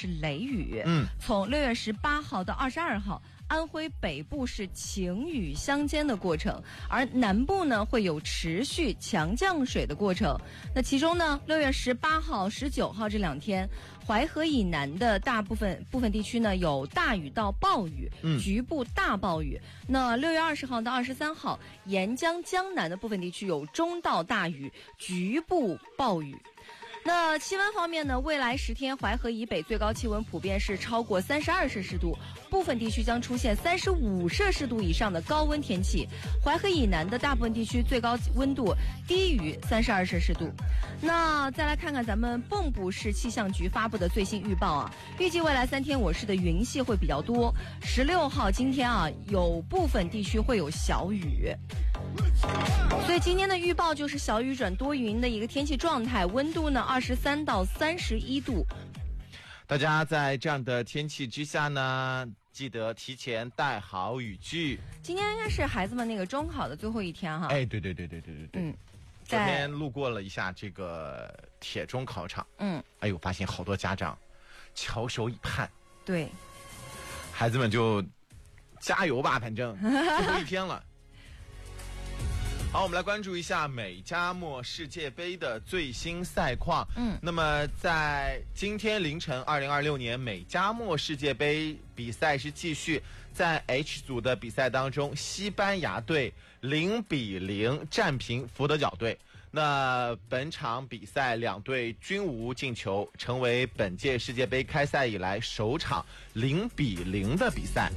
是雷雨。从6月18号到22号。安徽北部是晴雨相间的过程，而南部呢会有持续强降水的过程。那其中呢，6月18号、19号这2天，淮河以南的大部分地区呢有大雨到暴雨，局部大暴雨。那6月20号到23号，沿江江南的部分地区有中到大雨，局部暴雨。那气温方面呢，未来10天淮河以北最高气温普遍是超过32摄氏度，部分地区将出现35摄氏度以上的高温天气。淮河以南的大部分地区最高温度低于32摄氏度。那再来看看咱们蚌埠市气象局发布的最新预报啊，预计未来3天我市的云系会比较多。16号今天啊，有部分地区会有小雨。所以今天的预报就是小雨转多云的一个天气状态，温度呢23到31度。 大家在这样的天气之下呢，记得提前带好雨具。 今天应该是孩子们那个中考的最后一天哈。 哎，对。昨天路过了一下这个铁中考场，哎呦，发现好多家长翘首以盼。对，孩子们就加油吧，反正最后一天了。好，我们来关注一下美加墨世界杯的最新赛况。那么在今天凌晨，2026年美加墨世界杯比赛是继续。在 H 组的比赛当中，西班牙队0-0战平福德角队。那本场比赛2队均无进球，成为本届世界杯开赛以来首场0-0的比赛。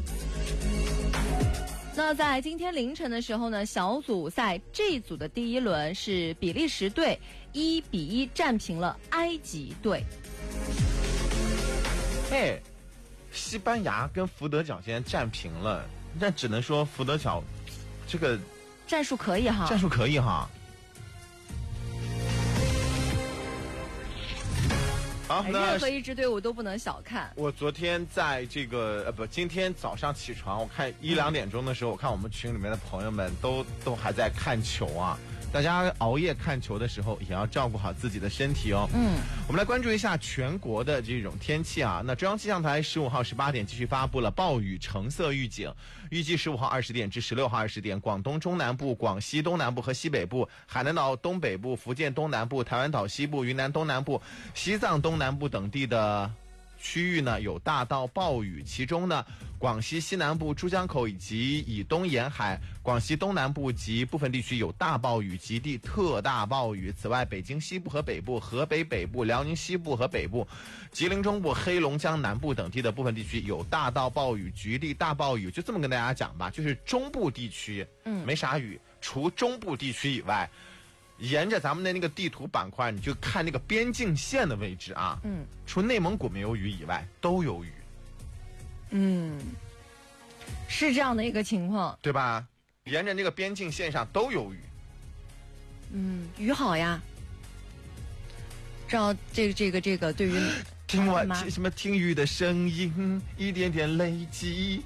那在今天凌晨的时候呢，小组赛 G 组的第1轮是比利时队1-1战平了埃及队。 哎，西班牙跟福德角现在战平了，那只能说福德角这个战术可以哈。好，任何一支队伍都不能小看。 我昨天在这个今天早上起床，我看1-2点钟的时候，我看我们群里面的朋友们都还在看球啊。大家熬夜看球的时候也要照顾好自己的身体哦。我们来关注一下全国的这种天气啊。那中央气象台15号18点继续发布了暴雨橙色预警，预计15号20点至16号20点，广东中南部、广西东南部和西北部、海南岛东北部、福建东南部、台湾岛西部、云南东南部、西藏东南部等地的区域呢有大到暴雨，其中呢广西西南部、珠江口以及以东沿海、广西东南部及部分地区有大暴雨，极地特大暴雨。此外，北京西部和北部、河北北部、辽宁西部和北部、吉林中部、黑龙江南部等地的部分地区有大到暴雨、局地大暴雨。就这么跟大家讲吧，就是中部地区没啥雨，除中部地区以外，沿着咱们的那个地图板块，你就看那个边境线的位置啊，除内蒙古没有雨以外都有雨。 是这样的一个情况， 对吧？沿着那个边境线上都有雨。 雨好呀。照这个对于听雨的声音一点点累积。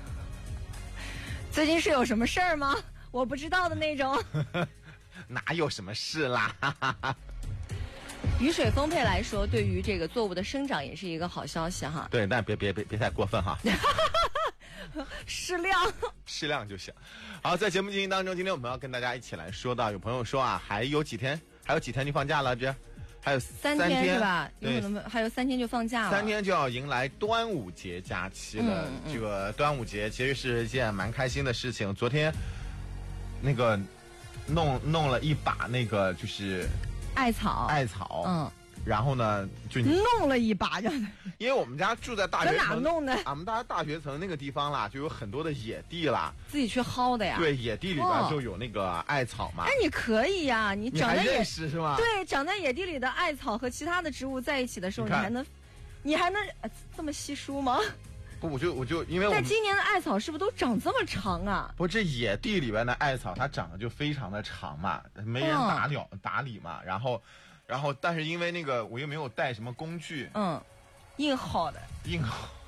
最近是有什么事儿吗？我不知道的那种。 哪有什么事啦？ 雨水丰沛来说，对于这个作物的生长也是一个好消息哈。 对，但别太过分哈。 适量就行。 好，在节目进行当中，今天我们要跟大家一起来说到，有朋友说啊，还有几天就放假了，还有3天是吧？有可能还有3天就放假了 ，3天就要迎来端午节假期了。这个端午节其实是一件蛮开心的事情。昨天那个弄了一把那个就是艾草，然后呢就弄了一把， 因为我们家住在大学城， 哪弄的？ 俺们大学城那个地方啦，就有很多的野地啦， 自己去薅的呀。 对，野地里边就有那个艾草嘛。 哎，你可以呀，你长在认识是吗？ 对，长在野地里的艾草和其他的植物在一起的时候，你还能这么稀疏吗？ 不，我就因为但今年的艾草是不是都长这么长啊？ 不，这野地里边的艾草它长得就非常的长嘛，没人打理嘛，然后，但是因为那个我又没有带什么工具， 硬薅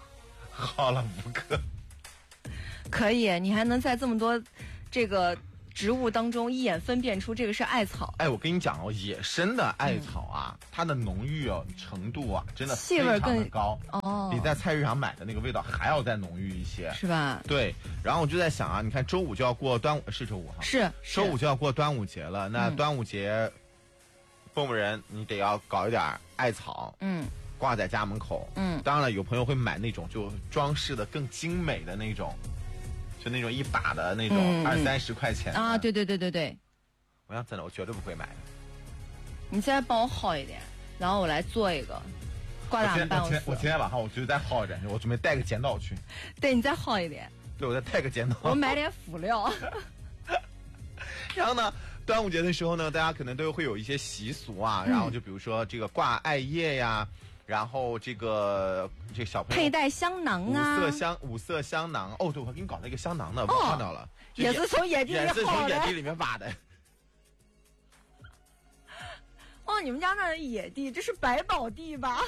薅了5个， 可以，你还能在这么多这个植物当中一眼分辨出这个是艾草。 哎，我跟你讲哦，野生的艾草啊，它的浓郁程度啊，真的气味更高哦， 比在菜市场买的那个味道还要再浓郁一些， 是吧？ 对。然后我就在想啊，你看周五就要过端午，是周五哈， 是周五就要过端午节了。那端午节，蹦蹦人你得要搞一点艾草，挂在家门口，当然了，有朋友会买那种就装饰的更精美的那种。就那种一把的那种20-30块钱啊，对。 我想真的，我绝对不会买的。 你现在帮我薅一点，然后我来做一个挂在我们办公室。 我今天晚上我就再薅一点，我准备带个剪刀去。 对，你再薅一点。 对，我再带个剪刀。 我买点辅料。 然后呢，端午节的时候呢，大家可能都会有一些习俗啊，然后就比如说这个挂艾叶呀。然后这个小朋友佩戴香囊啊， 五色香囊。哦，对，我给你搞了一个香囊呢，我看到了， 也是从野地里面挖的。 哦，你们家那是野地，这是百宝地吧？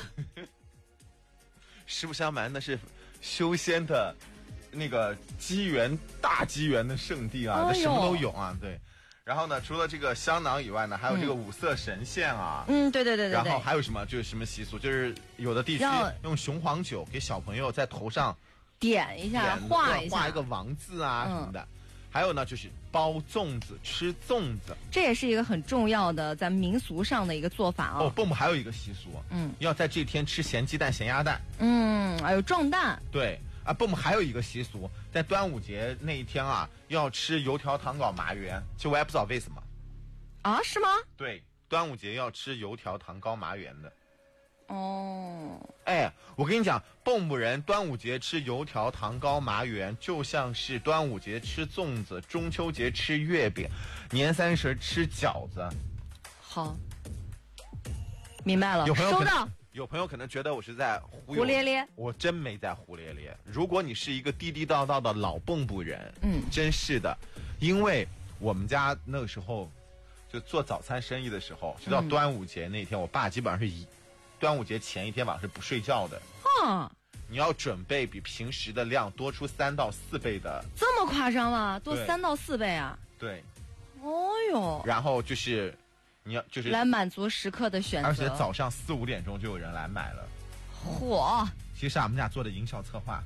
实不相瞒，那是修仙的那个大机缘的圣地啊，这什么都有啊，对。然后呢，除了这个香囊以外呢，还有这个五色神线啊。 对。 然后还有什么？就是什么习俗？就是有的地区用雄黄酒给小朋友在头上点一下，画一个王字啊什么的。还有呢，就是包粽子，吃粽子， 这也是一个很重要的咱们民俗上的一个做法啊。 蹦蹦还有一个习俗，要在这天吃咸鸡蛋、咸鸭蛋。 还有撞蛋。 对。啊，蹦蹦还有一个习俗，在端午节那一天啊，要吃油条、糖糕、麻圆。其实我也不知道为什么。 啊，是吗？ 对，端午节要吃油条、糖糕、麻圆的。 哦。 哎，我跟你讲，蹦蹦人端午节吃油条、糖糕、麻圆，就像是端午节吃粽子，中秋节吃月饼，年30吃饺子。 好，明白了， 收到。有朋友可能觉得我是在胡咧咧， 我真没在胡咧咧。如果你是一个地地道道的老蹦蹦人，真是的，因为我们家那个时候就做早餐生意的时候，就到端午节那天，我爸基本上是端午节前一天晚上是不睡觉的。你要准备比平时的量多出3到4倍的。 这么夸张吗？多3到4倍啊？ 对。 哦哟。 然后就是。你要就是来满足食客的选择， 而且早上4、5点钟就有人来买了。 嚯！ 其实我们家做的营销策划，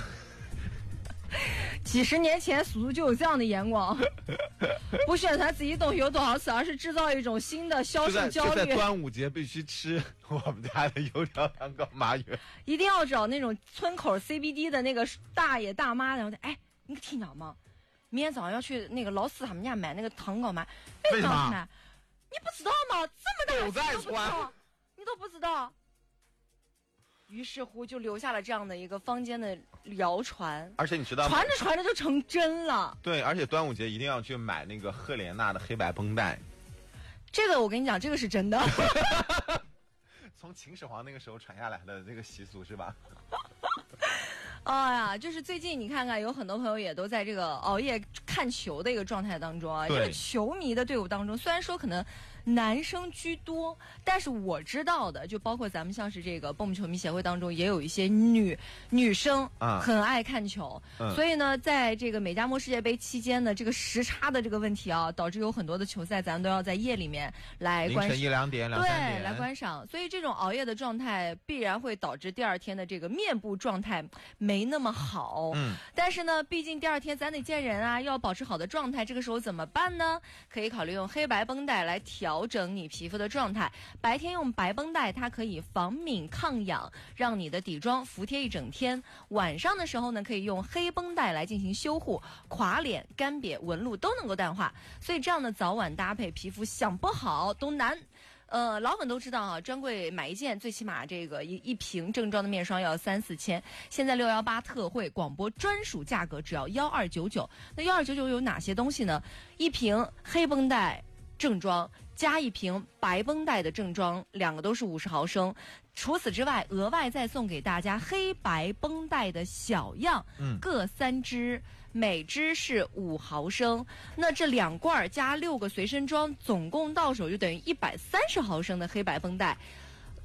几十年前叔叔就有这样的眼光，不宣传自己东西有多好吃，而是制造一种新的销售焦虑。 就在端午节必须吃我们家的油条、糖糕、麻圆， 一定要找那种村口 CBD 的那个大爷大妈，然后哎，你可听着吗？明天早上要去那个老四他们家买那个糖糕麻， 为什么？ 你不知道吗？这么大的事你都不知道。于是乎就留下了这样的一个坊间的谣传， 而且你知道吗？ 传着传着就成真了。 对，而且端午节一定要去买那个赫莲娜的黑白绷带。 这个我跟你讲，这个是真的。 从秦始皇那个时候传下来的这个习俗是吧？ 哎呀，就是最近你看看，有很多朋友也都在这个熬夜看球的一个状态当中啊。这个球迷的队伍当中，虽然说可能男生居多，但是我知道的，就包括咱们像是这个蹦蹦球迷协会当中，也有一些女生很爱看球。所以呢，在这个美加墨世界杯期间呢，这个时差的这个问题啊，导致有很多的球赛咱们都要在夜里面来观赏， 凌晨1、2点、2、3点来观赏。所以这种熬夜的状态必然会导致第二天的这个面部状态没那么好。但是呢，毕竟第二天咱得见人啊，要保持好的状态，这个时候怎么办呢？可以考虑用黑白绷带来调整你皮肤的状态。白天用白绷带，它可以防敏抗痒，让你的底妆服帖一整天。晚上的时候呢，可以用黑绷带来进行修护，垮脸、干瘪、纹路都能够淡化。所以这样的早晚搭配，皮肤想不好都难。老粉都知道啊，专柜买一件最起码这个一瓶正装的面霜要3、4千，现在618特惠广播专属价格只要1299。那1299有哪些东西呢？一瓶黑绷带正装加一瓶白绷带的正装，2个都是50毫升。除此之外，额外再送给大家黑白绷带的小样，各3支。每支是5毫升，那这2罐加6个随身装，总共到手就等于130毫升的黑白绷带。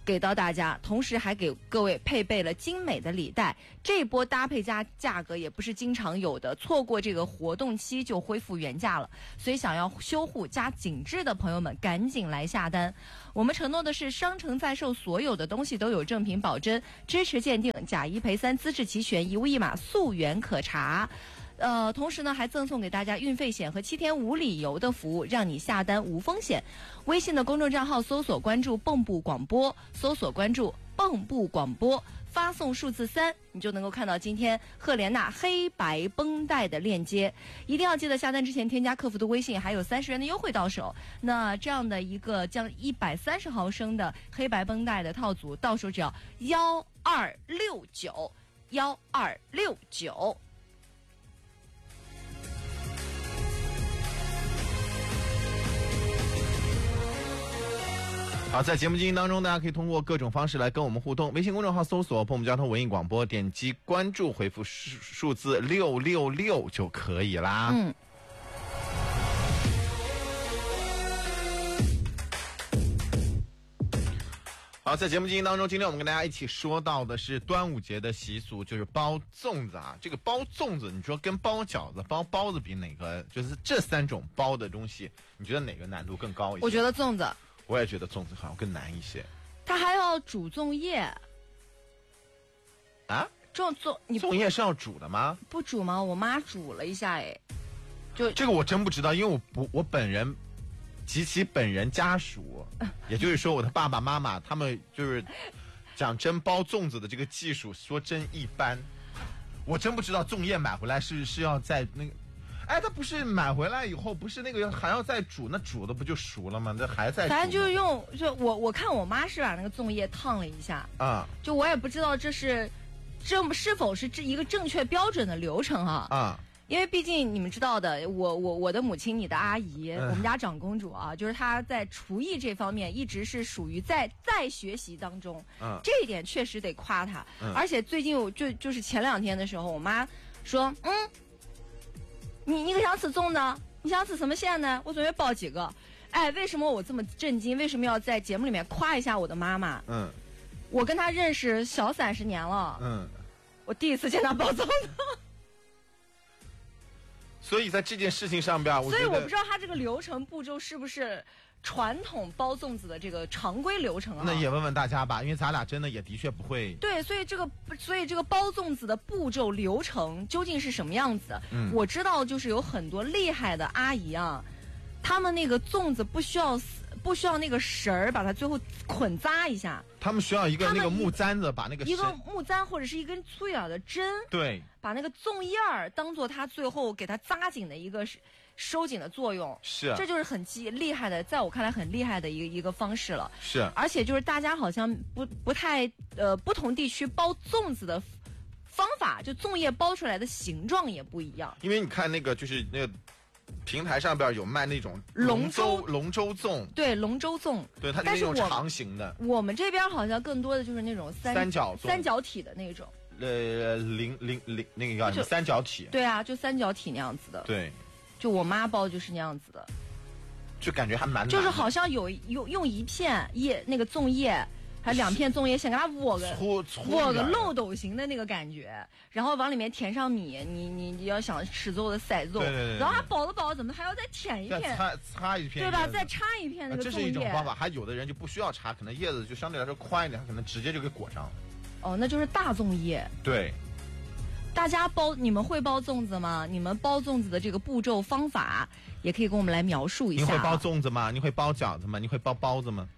给到大家，同时还给各位配备了精美的礼袋。这波搭配价格也不是经常有的，错过这个活动期就恢复原价了。所以想要修护加紧致的朋友们，赶紧来下单。我们承诺的是，商城在售所有的东西都有正品保真，支持鉴定，假一赔三，资质齐全，一物一码，溯源可查。同时呢，还赠送给大家运费险和7天无理由的服务，让你下单无风险。微信的公众账号搜索关注蚌埠广播，搜索关注蚌埠广播，发送数字3，你就能够看到今天赫莲娜黑白绷带的链接。一定要记得下单之前添加客服的微信，还有30元的优惠到手。那这样的一个将130毫升的黑白绷带的套组，到手只要1269。 好，在节目进行当中，大家可以通过各种方式来跟我们互动。微信公众号搜索蚌埠交通文艺广播，点击关注，回复数字666就可以啦。好，在节目进行当中，今天我们跟大家一起说到的是端午节的习俗，就是包粽子啊。这个包粽子，你说跟包饺子、包包子比哪个？就是这3种包的东西，你觉得哪个难度更高一些？ 我觉得粽子。 我也觉得粽子好像更难一些。 它还要煮粽叶啊？粽叶是要煮的吗？ 不煮吗？我妈煮了一下，哎，就这个我真不知道，因为我本人及其本人家属，也就是说我的爸爸妈妈他们就是讲真包粽子的这个技术说真一般，我真不知道粽叶买回来是要在那个。哎，他不是买回来以后，不是那个还要再煮，那煮的不就熟了吗？这还在煮。 反正就是我看我妈是把那个粽叶烫了一下啊， 就我也不知道这是否是一个正确标准的流程啊。因为毕竟你们知道的，我的母亲，你的阿姨，我们家长公主啊，就是她在厨艺这方面一直是属于在学习当中，这一点确实得夸她。而且最近就是前2天的时候，我妈说，你可想吃粽呢？你想吃什么馅呢？我准备包几个。哎，为什么我这么震惊？为什么要在节目里面夸一下我的妈妈？我跟她认识小30年了。我第一次见她包粽子。 所以在这件事情上边， 所以我不知道她这个流程步骤是不是传统包粽子的这个常规流程啊？ 那也问问大家吧，因为咱俩真的也的确不会。 对，所以这个包粽子的步骤流程究竟是什么样子？我知道，就是有很多厉害的阿姨啊，他们那个粽子不需要那个绳儿把它最后捆扎一下， 他们需要一个那个木簪子把那个一个木簪或者是一根粗一点的针， 对， 把那个粽叶儿当做它最后给它扎紧的一个收紧的作用， 是， 这就是很厉害的，在我看来很厉害的一个方式了。 是， 而且就是大家好像不太不同地区包粽子的方法，就粽叶包出来的形状也不一样。 因为你看那个就是那个平台上边有卖那种龙舟粽， 对，龙舟粽， 对，它是那种长形的。 我们这边好像更多的就是那种三角体的那种。那个叫什么三角体？对啊，就三角体那样子的。对。就我妈包就是那样子的， 就感觉还蛮难的， 就是好像用一片那个粽叶，还2片粽叶，想给它窝个漏斗形的那个感觉，然后往里面填上米，你要想吃粽的塞粽， 对， 然后还包着包着，怎么还要再填一片， 擦一片， 对吧？再插一片那个粽叶， 这是一种方法。还有的人就不需要插，可能叶子就相对来说宽一点，他可能直接就给裹上。 哦，那就是大粽叶。 对。 大家你们会包粽子吗？你们包粽子的这个步骤方法，也可以跟我们来描述一下。 你会包粽子吗？你会包饺子吗？你会包包子吗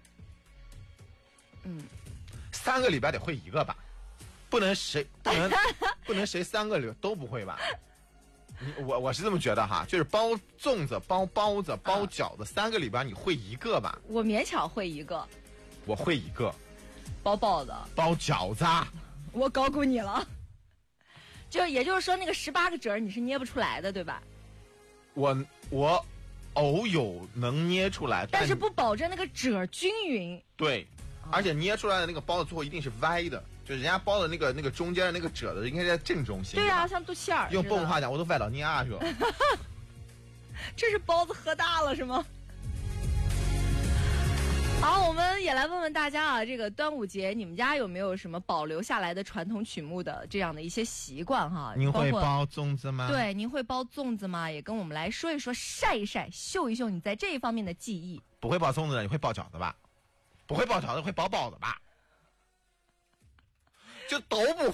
？3个礼拜得会1个吧，不能谁3个礼拜都不会吧？我是这么觉得哈，就是包粽子、包包子、包饺子，3个礼拜你会1个吧？ 我勉强会1个。 我会1个。 包包子。 包饺子。 我高估你了。就也就是说，那个18个褶你是捏不出来的，对吧？ 我偶有能捏出来， 但是不保证那个褶均匀。 对，而且捏出来的那个包子最后一定是歪的，就人家包的那个中间的那个褶子应该在正中心。 对啊，像肚脐眼。 用蚌埠话讲，我都歪到你啊去了。这是包子喝大了是吗？ 好，我们也来问问大家啊，这个端午节你们家有没有什么保留下来的传统曲目的这样的一些习惯哈？ 您会包粽子吗？ 对，您会包粽子吗？也跟我们来说一说，晒一晒，秀一秀你在这一方面的技艺。 不会包粽子的，你会包饺子吧？不会包饺子，会包包子吧？就都不